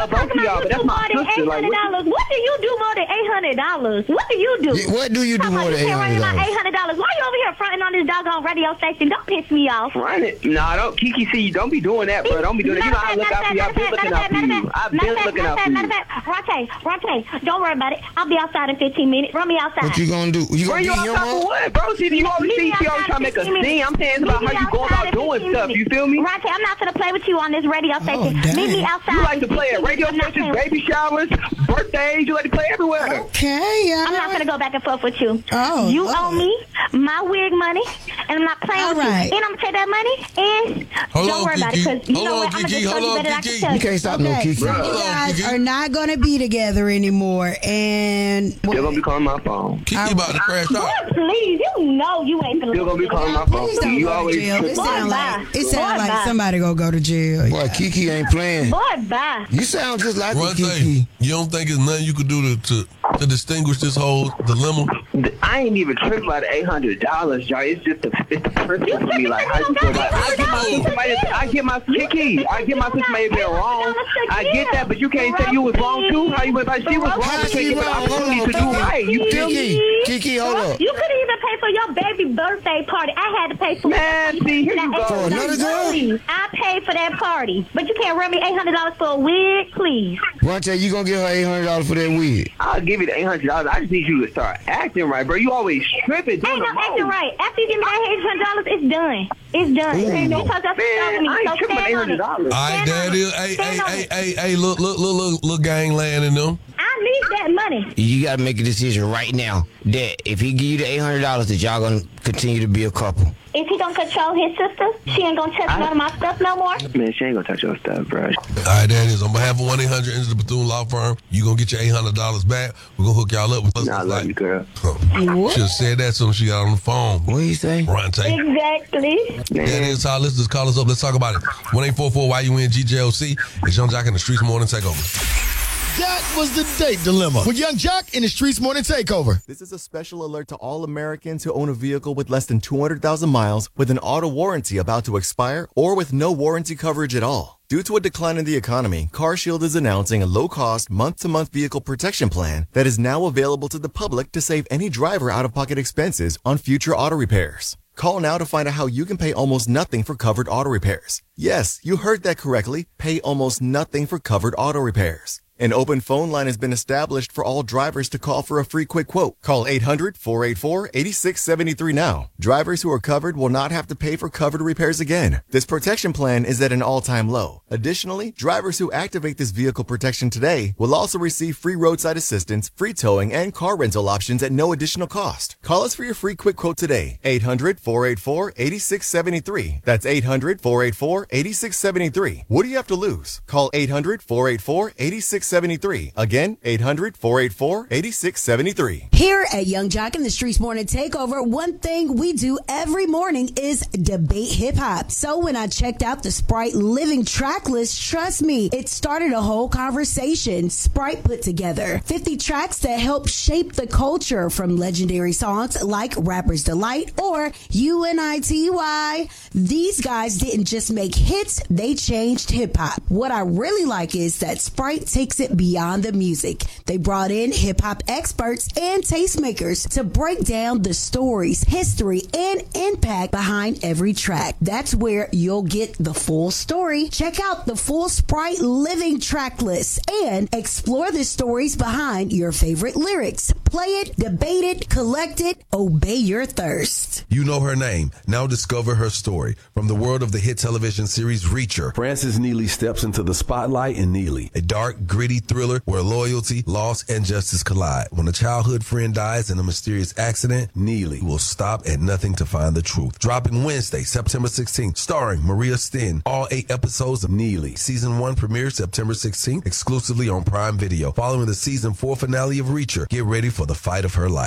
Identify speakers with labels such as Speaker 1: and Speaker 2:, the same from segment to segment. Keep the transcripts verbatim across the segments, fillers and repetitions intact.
Speaker 1: love both of y'all, but that's my sister. Like, what,
Speaker 2: what do you do more than eight hundred dollars? What do you do?
Speaker 3: What do you do more than eight hundred dollars?
Speaker 2: eight hundred dollars. Why you over here fronting on this doggone radio station? Don't piss me off.
Speaker 1: Front it? Nah, don't. Kiki, see, don't be doing that, bro. Don't be doing that. You know I look out for you. I've been looking out for you. I've been looking out for you.
Speaker 2: Ronte, Ronte, don't worry about it. I'll be outside in fifteen minutes. Run me outside.
Speaker 3: What you gonna do? You gonna
Speaker 1: beat him up? For what, bro? See, you always see, you always trying to make a scene. I'm saying about how you go about doing stuff. You feel me?
Speaker 2: Ronte, I'm not gonna play with you on this radio station. Meet me outside.
Speaker 1: You like to play at radio stations, baby showers, birthdays. You like to play everywhere.
Speaker 4: Okay, yeah.
Speaker 2: I'm not gonna go back and forth with you.
Speaker 4: Oh,
Speaker 2: you
Speaker 4: Lord.
Speaker 2: owe me my wig money, and I'm not playing
Speaker 4: All
Speaker 2: with
Speaker 4: right.
Speaker 2: you. And I'm gonna take that money, and
Speaker 5: Hold
Speaker 2: don't
Speaker 5: on,
Speaker 2: worry about it,
Speaker 5: Kiki.
Speaker 2: because you
Speaker 5: Hold
Speaker 2: know
Speaker 5: on,
Speaker 2: what? I'm
Speaker 5: Kiki.
Speaker 2: gonna just
Speaker 5: Hold
Speaker 2: tell you
Speaker 5: on,
Speaker 2: better than I
Speaker 5: Kiki.
Speaker 2: can tell
Speaker 3: You can't stop no
Speaker 4: Okay,
Speaker 3: Kiki.
Speaker 4: so you
Speaker 5: Bro.
Speaker 4: guys
Speaker 5: Kiki.
Speaker 4: are not going to be together anymore, and
Speaker 1: Still gonna be calling my phone.
Speaker 5: Kiki about to crash
Speaker 2: Boy,
Speaker 5: out.
Speaker 2: please, you know you ain't gonna
Speaker 1: Still gonna be calling my
Speaker 4: please
Speaker 1: phone.
Speaker 4: don't
Speaker 1: You
Speaker 4: go to
Speaker 1: always
Speaker 4: jail. It
Speaker 1: tripping.
Speaker 4: sound
Speaker 2: Boy,
Speaker 4: like
Speaker 2: bye.
Speaker 4: it sound
Speaker 2: Boy,
Speaker 4: like
Speaker 2: bye.
Speaker 4: somebody gonna go to jail.
Speaker 3: Boy, Kiki ain't playing.
Speaker 2: Boy, bye.
Speaker 3: You sound just like
Speaker 5: One
Speaker 3: a
Speaker 5: thing,
Speaker 3: Kiki.
Speaker 5: you don't think there's nothing you could do to, to to distinguish this whole dilemma?
Speaker 1: I ain't even tripping about the eight hundred dollars, y'all. It's just the it's the principle for me. Like how you feel about. I get my sister might have, I get my Kiki. I get my sister may have been wrong. I get that, but you can't say you was wrong too. How you went by? She was wrong.
Speaker 3: How
Speaker 1: You
Speaker 3: she
Speaker 1: can't get the
Speaker 3: wrong? Hold
Speaker 1: opportunity
Speaker 3: on,
Speaker 1: to do right. You feel me?
Speaker 3: Kiki, Kiki, hold up.
Speaker 2: You couldn't even pay for your baby birthday party. I had to pay for
Speaker 1: Man, see, here you go.
Speaker 3: For another girl?
Speaker 2: I paid for that party, but you can't run me eight hundred dollars for a wig, please.
Speaker 3: Ronte, you gonna give her eight hundred dollars for that wig?
Speaker 1: I'll give you the eight hundred dollars. I just need you to start acting right, bro. You always tripping.
Speaker 2: Ain't no acting right. After you give me that eight hundred dollars, it's done. It's done.
Speaker 1: Ain't no,
Speaker 2: Because that's
Speaker 1: man,
Speaker 2: me.
Speaker 1: I ain't
Speaker 2: So
Speaker 1: tripping about
Speaker 2: stand
Speaker 1: eight
Speaker 2: on
Speaker 1: hundred
Speaker 2: it.
Speaker 1: dollars.
Speaker 5: All right,
Speaker 2: Stand
Speaker 5: there
Speaker 2: on
Speaker 5: it is.
Speaker 2: it.
Speaker 5: Hey,
Speaker 2: Stand
Speaker 5: hey,
Speaker 2: on
Speaker 5: hey,
Speaker 2: it.
Speaker 5: hey, hey, look, look, look, look, look, gang land in them.
Speaker 2: I need that money.
Speaker 3: You gotta make a decision right now that if he give you the eight hundred dollars, that y'all gonna continue to be a couple.
Speaker 2: Is he gonna control his sister? She ain't gonna touch none of my stuff no more?
Speaker 1: Man, she ain't gonna touch your stuff, bro.
Speaker 5: All right, there it is. On behalf of one eight hundred Enter the Bethune Law Firm, you going to get your eight hundred dollars back. We're going to hook y'all up with
Speaker 1: Nah, I love you, girl.
Speaker 5: Should have said that as soon as she got on the phone.
Speaker 3: What do you say?
Speaker 5: Ronte.
Speaker 2: Exactly.
Speaker 5: That is how listeners call us up. Let's talk about it. one eight four four Y U N G J O C. It's Young Jock in the Streets Morning Takeover.
Speaker 6: That was the date dilemma with Young Jock in the Streets Morning Takeover.
Speaker 7: This is a special alert to all Americans who own a vehicle with less than two hundred thousand miles with an auto warranty about to expire or with no warranty coverage at all. Due to a decline in the economy, CarShield is announcing a low-cost, month-to-month vehicle protection plan that is now available to the public to save any driver out-of-pocket expenses on future auto repairs. Call now to find out how you can pay almost nothing for covered auto repairs. Yes, you heard that correctly. Pay almost nothing for covered auto repairs. An open phone line has been established for all drivers to call for a free quick quote. Call eight hundred, four eight four, eight six seven three now. Drivers who are covered will not have to pay for covered repairs again. This protection plan is at an all-time low. Additionally, drivers who activate this vehicle protection today will also receive free roadside assistance, free towing, and car rental options at no additional cost. Call us for your free quick quote today. eight hundred, four eight four, eight six seven three. That's eight hundred, four eight four, eight six seven three. What do you have to lose? Call eight hundred, four eight four, eight six seven three. Again, eight hundred, four eight four, eight six seven three.
Speaker 4: Here at Young Jock in the Streets Morning Takeover, one thing we do every morning is debate hip hop. So when I checked out the Sprite Living track list, trust me, it started a whole conversation. Sprite put together fifty tracks that help shape the culture, from legendary songs like Rapper's Delight or U N I T Y. These guys didn't just make hits, they changed hip hop. What I really like is that Sprite takes it beyond the music. They brought in hip hop experts and tastemakers to break down the stories, history, and impact behind every track. That's where you'll get the full story. Check out the full Sprite Living track list and explore the stories behind your favorite lyrics. Play it, debate it, collect it, obey your thirst.
Speaker 5: You know her name. Now discover her story. From the world of the hit television series Reacher,
Speaker 8: Frances Neely steps into the spotlight in Neely,
Speaker 5: a dark, gritty thriller where loyalty, loss, and justice collide. When a childhood friend dies in a mysterious accident, Neely will stop at nothing to find the truth. Dropping Wednesday, September sixteenth, starring Maria Sten. All eight episodes of Neely. Season one premieres September sixteenth, exclusively on Prime Video. Following the season four finale of Reacher, get ready for the fight of her life.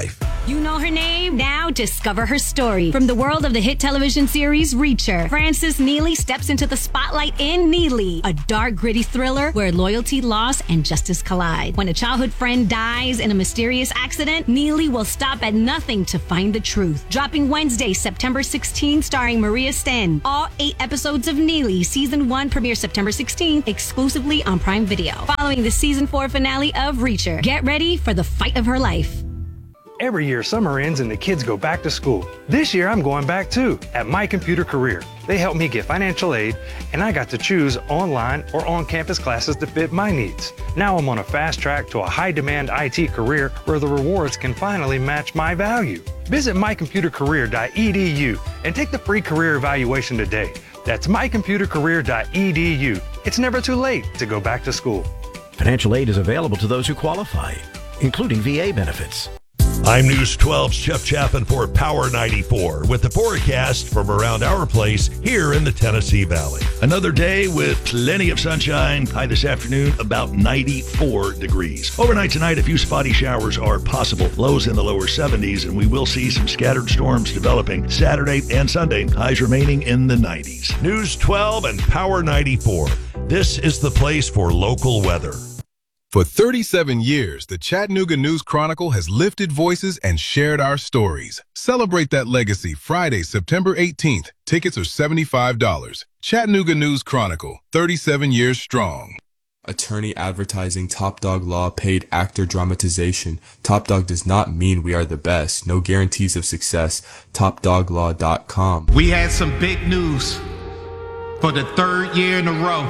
Speaker 9: You know her name? Now discover her story. From the world of the hit television series Reacher, Frances Neely steps into the spotlight in Neely, a dark, gritty thriller where loyalty, loss, and justice collide. When a childhood friend dies in a mysterious accident, Neely will stop at nothing to find the truth. Dropping Wednesday, September sixteenth, starring Maria Sten. All eight episodes of Neely, Season one premieres September sixteenth, exclusively on Prime Video. Following the Season four finale of Reacher, get ready for the fight of her life.
Speaker 10: Every year, summer ends and the kids go back to school. This year, I'm going back too, at My Computer Career. They helped me get financial aid, and I got to choose online or on-campus classes to fit my needs. Now I'm on a fast track to a high-demand I T career where the rewards can finally match my value. Visit my computer career dot e d u and take the free career evaluation today. That's my computer career dot e d u. It's never too late to go back to school.
Speaker 11: Financial aid is available to those who qualify, including V A benefits.
Speaker 12: I'm News twelve's Jeff Chapin for Power ninety-four with the forecast from around our place here in the Tennessee Valley. Another day with plenty of sunshine. High this afternoon, about ninety-four degrees. Overnight tonight, a few spotty showers are possible. Lows in the lower seventies, and we will see some scattered storms developing Saturday and Sunday. Highs remaining in the nineties. News twelve and Power ninety-four. This is the place for local weather.
Speaker 13: For thirty-seven years, the Chattanooga News Chronicle has lifted voices and shared our stories. Celebrate that legacy Friday, September eighteenth. Tickets are seventy-five dollars. Chattanooga News Chronicle, thirty-seven years strong.
Speaker 14: Attorney advertising Top Dog Law paid actor dramatization. Top Dog does not mean we are the best. No guarantees of success. top dog law dot com.
Speaker 15: We had some big news. For the third year in a row,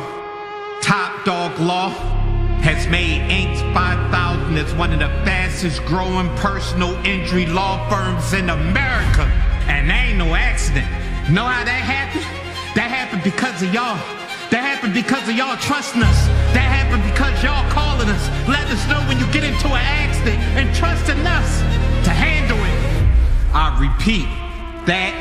Speaker 15: Top Dog Law has made Inc five thousand as one of the fastest growing personal injury law firms in America. And that ain't no accident. Know how that happened? That happened because of y'all. That happened because of y'all trusting us. That happened because y'all calling us, letting us know when you get into an accident and trusting us to handle it. I repeat, that